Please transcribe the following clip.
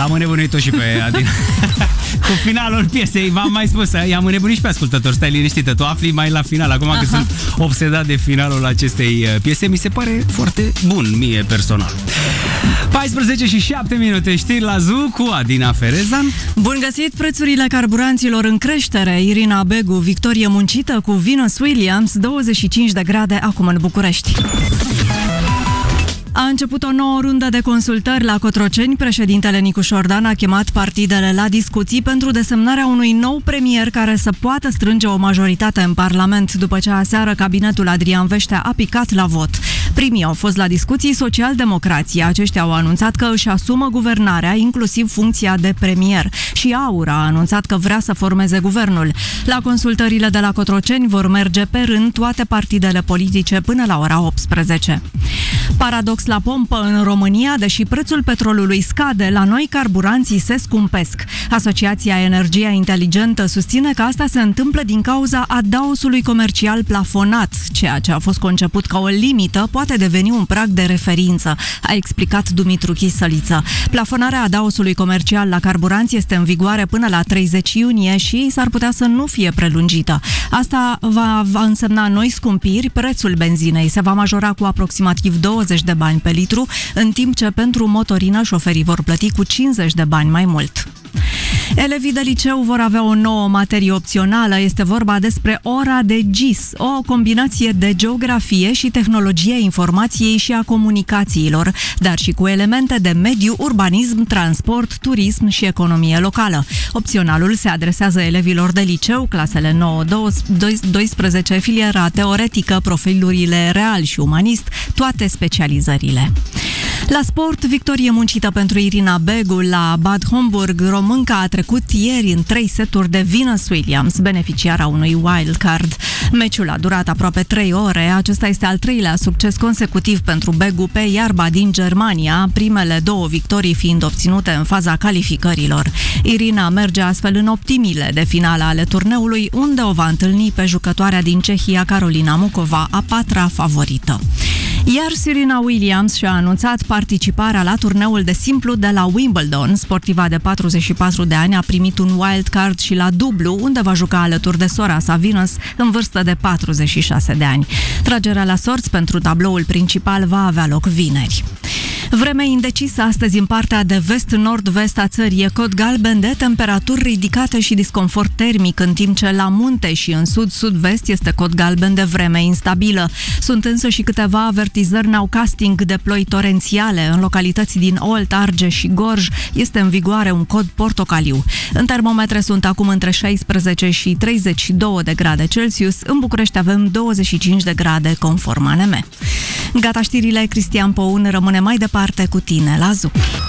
Am înnebunit-o și pe Adina. Cu finalul piesei, v-am mai spus, i-am înnebunit și pe ascultători, stai liniștită, tu afli mai la final, acum că sunt obsedat de finalul acestei piese, mi se pare foarte bun, mie personal. 14 și 7 minute, știri la Zoo cu Adina Ferezan. Bun găsit, prețurile carburanților în creștere. Irina Begu, victorie muncită cu Venus Williams, 25 de grade acum în București. A început o nouă rundă de consultări la Cotroceni. Președintele Nicu Șordan a chemat partidele la discuții pentru desemnarea unui nou premier care să poată strânge o majoritate în Parlament, după ce aseară cabinetul Adrian Veștea a picat la vot. Primii au fost la discuții social-democrații. Aceștia au anunțat că își asumă guvernarea, inclusiv funcția de premier. Și AUR a anunțat că vrea să formeze guvernul. La consultările de la Cotroceni vor merge pe rând toate partidele politice până la ora 18. Paradox la pompă în România, deși prețul petrolului scade, la noi carburanții se scumpesc. Asociația Energia Inteligentă susține că asta se întâmplă din cauza adaosului comercial plafonat. Ceea ce a fost conceput ca o limită poate deveni un prag de referință, a explicat Dumitru Chisăliță. Plafonarea adaosului comercial la carburanți este în vigoare până la 30 iunie și s-ar putea să nu fie prelungită. Asta va însemna noi scumpiri, prețul benzinei se va majora cu aproximativ 20 de bani pe litru, în timp ce pentru motorină șoferii vor plăti cu 50 de bani mai mult. Elevii de liceu vor avea o nouă materie opțională, este vorba despre ora de GIS, o combinație de geografie și tehnologie informației și a comunicațiilor, dar și cu elemente de mediu, urbanism, transport, turism și economie locală. Opționalul se adresează elevilor de liceu, clasele 9-12, filiera teoretică, profilurile real și umanist, toate specializările. La sport, victorie muncită pentru Irina Begu la Bad Homburg. Românca a trecut ieri în 3 seturi de Venus Williams, beneficiara unui wild card. Meciul a durat aproape 3 ore. Acesta este al 3-lea succes consecutiv pentru Begu pe iarba din Germania, primele 2 victorii fiind obținute în faza calificărilor. Irina merge astfel în optimile de finală ale turneului, unde o va întâlni pe jucătoarea din Cehia, Carolina Mukova, a 4-a favorită. Iar Serena Williams și-a anunțat participarea la turneul de simplu de la Wimbledon. Sportiva de 44 de ani a primit un wild card și la dublu, unde va juca alături de sora sa Venus, în vârstă de 46 de ani. Tragerea la sorți pentru tabloul principal va avea loc vineri. Vreme indecisă astăzi în partea de vest-nord-vest a țării, e cod galben de temperaturi ridicate și disconfort termic, în timp ce la munte și în sud-sud-vest este cod galben de vreme instabilă. Sunt însă și câteva avertizări nowcasting de ploi torențiale. În localități din Olt, Argeș și Gorj este în vigoare un cod portocaliu. În termometre sunt acum între 16 și 32 de grade Celsius. În București avem 25 de grade conform ANM. Gata știrile, Cristian Poun rămâne mai departe cu tine la Zoo.